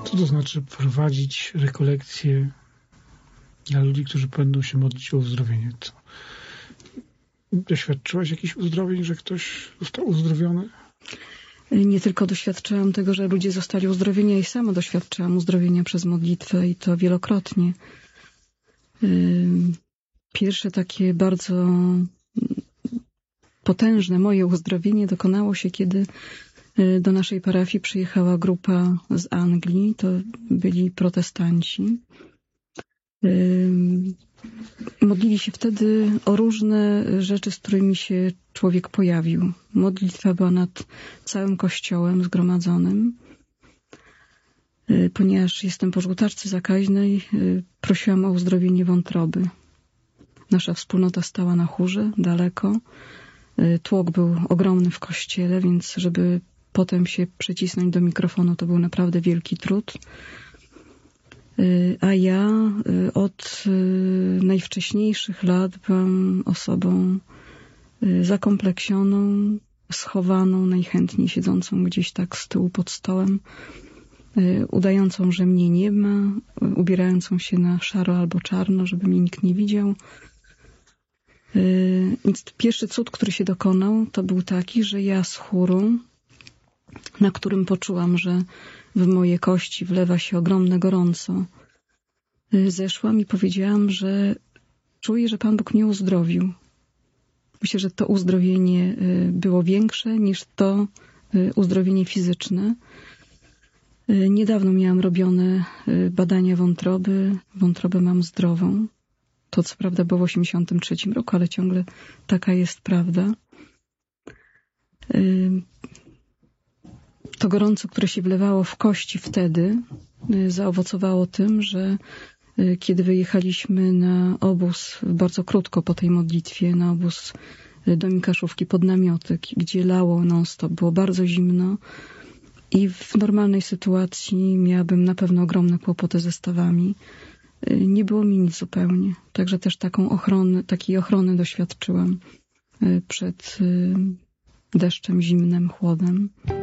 Co to znaczy prowadzić rekolekcje dla ludzi, którzy będą się modlić o uzdrowienie? Co? Doświadczyłaś jakichś uzdrowień, że ktoś został uzdrowiony? Nie tylko doświadczyłam tego, że ludzie zostali uzdrowieni, i sama doświadczyłam uzdrowienia przez modlitwę i to wielokrotnie. Pierwsze takie bardzo potężne moje uzdrowienie dokonało się, kiedy do naszej parafii przyjechała grupa z Anglii. To byli protestanci. Modlili się wtedy o różne rzeczy, z którymi się człowiek pojawił. Modlitwa była nad całym kościołem zgromadzonym. Ponieważ jestem po żółtaczce zakaźnej, prosiłam o uzdrowienie wątroby. Nasza wspólnota stała na chórze, daleko. Tłok był ogromny w kościele, więc żeby potem się przycisnąć do mikrofonu, to był naprawdę wielki trud. A ja od najwcześniejszych lat byłam osobą zakompleksioną, schowaną, najchętniej siedzącą gdzieś tak z tyłu pod stołem, udającą, że mnie nie ma, ubierającą się na szaro albo czarno, żeby mnie nikt nie widział. Więc pierwszy cud, który się dokonał, to był taki, że ja z chóru, na którym poczułam, że w moje kości wlewa się ogromne gorąco, zeszłam i powiedziałam, że czuję, że Pan Bóg mnie uzdrowił. Myślę, że to uzdrowienie było większe niż to uzdrowienie fizyczne. Niedawno miałam robione badania wątroby. Wątrobę mam zdrową. To co prawda było w 1983 roku, ale ciągle taka jest prawda. To gorąco, które się wlewało w kości wtedy, zaowocowało tym, że kiedy wyjechaliśmy na obóz, bardzo krótko po tej modlitwie, na obóz do Mikaszówki pod namioty, gdzie lało non-stop, było bardzo zimno i w normalnej sytuacji miałabym na pewno ogromne kłopoty ze stawami. Nie było mi nic zupełnie. Także też takiej ochrony doświadczyłam przed deszczem, zimnem, chłodem.